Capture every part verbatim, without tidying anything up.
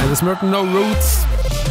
ist Merton No Roots.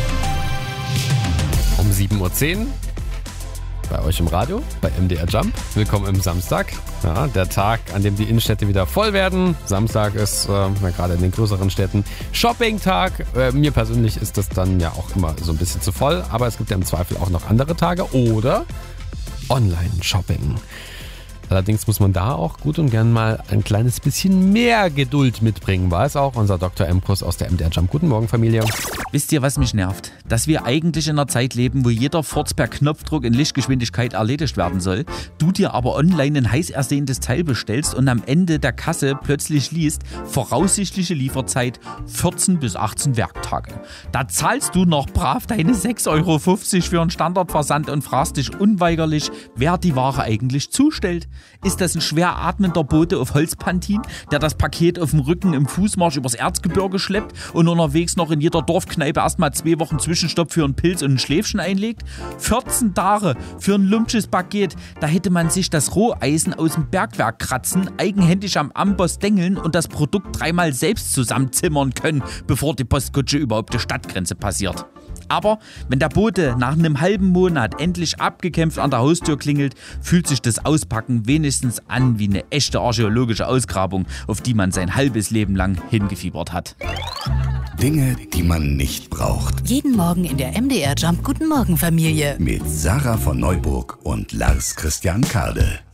Um sieben Uhr zehn bei euch im Radio, bei M D R Jump. Willkommen im Samstag. Ja, der Tag, an dem die Innenstädte wieder voll werden. Samstag ist äh, gerade in den größeren Städten Shopping-Tag. Äh, mir persönlich ist das dann ja auch immer so ein bisschen zu voll. Aber es gibt ja im Zweifel auch noch andere Tage. Oder Online-Shopping. Allerdings muss man da auch gut und gern mal ein kleines bisschen mehr Geduld mitbringen, weiß auch unser Doktor Emkus aus der M D R Jump. Guten Morgen, Familie. Wisst ihr, was mich nervt? Dass wir eigentlich in einer Zeit leben, wo jeder Furz per Knopfdruck in Lichtgeschwindigkeit erledigt werden soll, du dir aber online ein heiß ersehntes Teil bestellst und am Ende der Kasse plötzlich liest, voraussichtliche Lieferzeit vierzehn bis achtzehn Werktage. Da zahlst du noch brav deine sechs Euro fünfzig für einen Standardversand und fragst dich unweigerlich, wer die Ware eigentlich zustellt. Ist das ein schwer atmender Bote auf Holzpantin, der das Paket auf dem Rücken im Fußmarsch übers Erzgebirge schleppt und unterwegs noch in jeder Dorfkneipe erstmal zwei Wochen Zwischenstopp für einen Pilz und ein Schläfchen einlegt? vierzehn Tage für ein lumpsches Paket, da hätte man sich das Roheisen aus dem Bergwerk kratzen, eigenhändig am Amboss dengeln und das Produkt dreimal selbst zusammenzimmern können, bevor die Postkutsche überhaupt die Stadtgrenze passiert. Aber wenn der Bote nach einem halben Monat endlich abgekämpft an der Haustür klingelt, fühlt sich das Auspacken wenigstens an wie eine echte archäologische Ausgrabung, auf die man sein halbes Leben lang hingefiebert hat. Dinge, die man nicht braucht. Jeden Morgen in der M D R Jump Guten Morgen Familie. Mit Sarah von Neuburg und Lars Christian Kade.